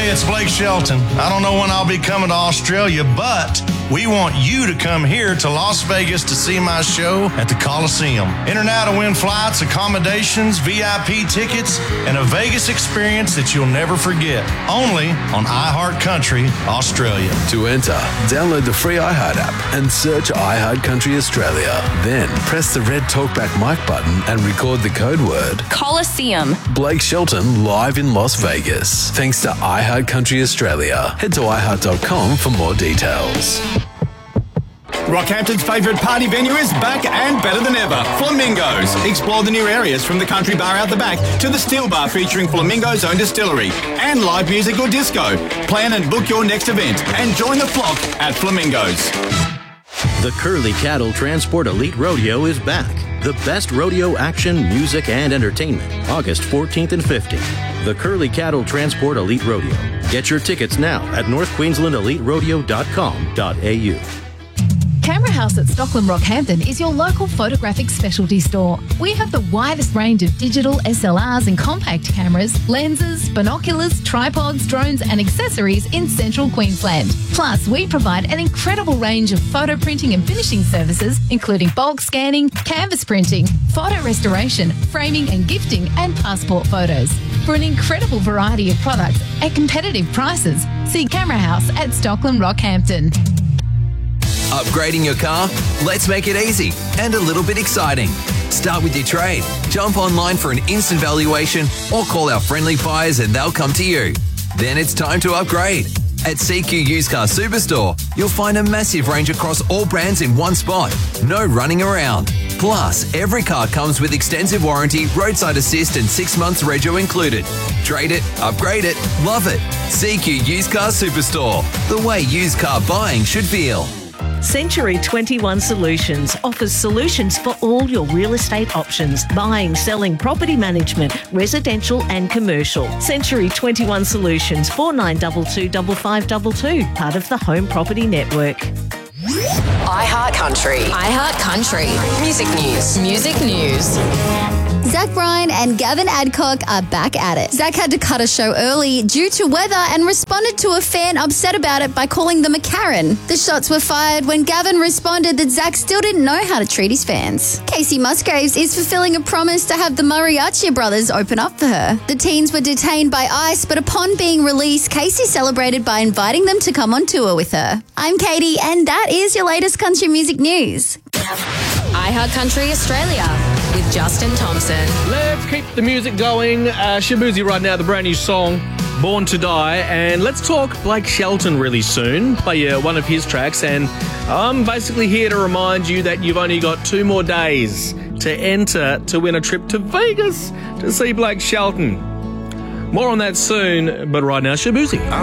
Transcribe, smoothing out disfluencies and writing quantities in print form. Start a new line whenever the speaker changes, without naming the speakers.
it's Blake Shelton. I don't know when I'll be coming to Australia, but we want you to come here to Las Vegas to see my show at the Coliseum. Enter now to win flights, accommodations, VIP tickets, and a Vegas experience that you'll never forget. Only on iHeartCountry Australia.
To enter, download the free iHeart app and search iHeartCountry Australia. Then press the red TalkBack mic button and record the code word
Coliseum.
Blake Shelton live in Las Vegas. Thanks to iHeartCountry Australia. Head to iHeart.com for more details.
Rockhampton's favourite party venue is back and better than ever. Flamingos. Explore the new areas from the country bar out the back to the steel bar featuring Flamingo's own distillery and live music or disco. Plan and book your next event and join the flock at Flamingos.
The Curly Cattle Transport Elite Rodeo is back. The best rodeo action, music, and entertainment. August 14th and 15th. The Curly Cattle Transport Elite Rodeo. Get your tickets now at northqueenslandeliterodeo.com.au.
Camera House at Stockland Rockhampton is your local photographic specialty store. We have the widest range of digital SLRs and compact cameras, lenses, binoculars, tripods, drones and accessories in central Queensland. Plus, we provide an incredible range of photo printing and finishing services, including bulk scanning, canvas printing, photo restoration, framing and gifting, and passport photos. For an incredible variety of products at competitive prices, see Camera House at Stockland Rockhampton.
Upgrading your car? Let's make it easy and a little bit exciting. Start with your trade. Jump online for an instant valuation or call our friendly buyers and they'll come to you. Then it's time to upgrade. At CQ Used Car Superstore, you'll find a massive range across all brands in one spot. No running around. Plus, every car comes with extensive warranty, roadside assist and 6 months rego included. Trade it, upgrade it, love it. CQ Used Car Superstore. The way used car buying should feel.
Century 21 Solutions offers solutions for all your real estate options, buying, selling, property management, residential and commercial. Century 21 Solutions, 4922 5522, part of the Home Property Network.
iHeartCountry. iHeartCountry. Music news. Music news.
Zach Bryan and Gavin Adcock are back at it. Zach had to cut a show early due to weather and responded to a fan upset about it by calling them a Karen. The shots were fired when Gavin responded that Zach still didn't know how to treat his fans. Casey Musgraves is fulfilling a promise to have the Mariachi brothers open up for her. The teens were detained by ICE, but upon being released, Casey celebrated by inviting them to come on tour with her. I'm Katie, and that is your latest country music news.
iHeartCountry Australia with Justin Thompson.
Let's keep the music going. Shabuzi right now, the brand new song, Born to Die. And let's talk Blake Shelton really soon. Play one of his tracks. And I'm basically here to remind you that you've only got 2 more days to enter to win a trip to Vegas to see Blake Shelton. More on that soon, but right now, Shabuzi.